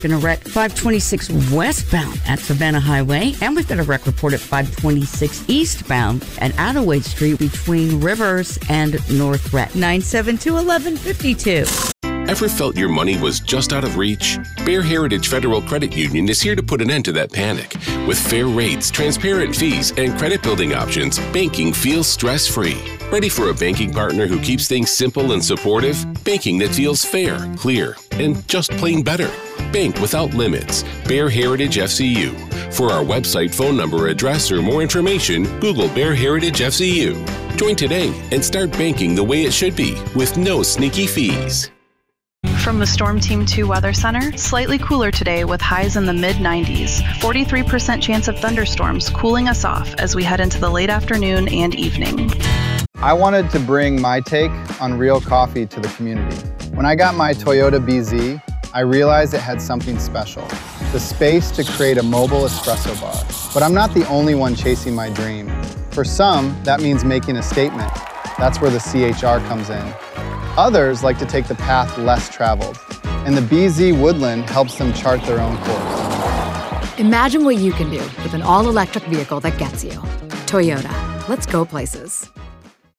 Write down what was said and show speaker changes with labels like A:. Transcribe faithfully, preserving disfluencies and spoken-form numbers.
A: In a wreck five twenty-six westbound at Savannah Highway, and we've got a wreck report at five twenty-six eastbound at Attaway Street between Rivers and North Rec. nine seven two, one one five two.
B: Ever felt your money was just out of reach? Bear Heritage Federal Credit Union is here to put an end to that panic. With fair rates, transparent fees, and credit building options, banking feels stress-free. Ready for a banking partner who keeps things simple and supportive? Banking that feels fair, clear, and just plain better. Bank without limits. Bear Heritage F C U. For our website, phone number, address, or more information, Google Bear Heritage F C U. Join today and start banking the way it should be, with no sneaky fees.
C: From the Storm Team two Weather Center, slightly cooler today with highs in the mid nineties. forty-three percent chance of thunderstorms cooling us off as we head into the late afternoon and evening.
D: I wanted to bring my take on real coffee to the community. When I got my Toyota B Z, I realized it had something special, the space to create a mobile espresso bar. But I'm not the only one chasing my dream. For some, that means making a statement. That's where the C H R comes in. Others like to take the path less traveled, and the B Z Woodland helps them chart their own course.
E: Imagine what you can do with an all-electric vehicle that gets you. Toyota. Let's go places.